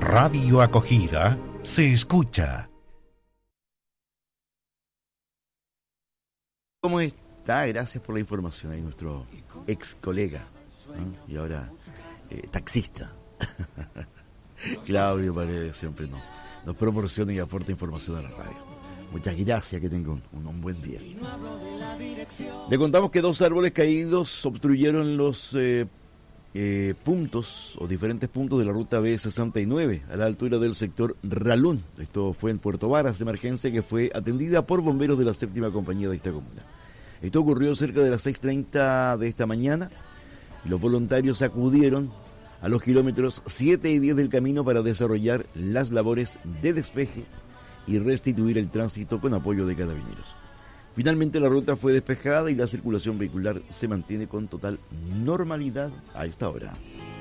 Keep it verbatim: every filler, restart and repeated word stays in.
Radio Acogida se escucha. ¿Cómo está? Gracias por la información. Ahí nuestro ex colega, ¿no? Y ahora eh, taxista, Claudio Paredes, siempre nos, nos proporciona y aporta información a la radio. Muchas gracias, que tenga un, un, un buen día. Le contamos que dos árboles caídos obstruyeron los eh, eh, puntos o diferentes puntos de la ruta B sesenta y nueve a la altura del sector Ralún. Esto fue en Puerto Varas, de emergencia que fue atendida por bomberos de la séptima compañía de esta comuna. Esto ocurrió cerca de las seis treinta de esta mañana y los voluntarios acudieron a los kilómetros siete y diez del camino para desarrollar las labores de despeje y restituir el tránsito con apoyo de carabineros. Finalmente la ruta fue despejada y la circulación vehicular se mantiene con total normalidad a esta hora.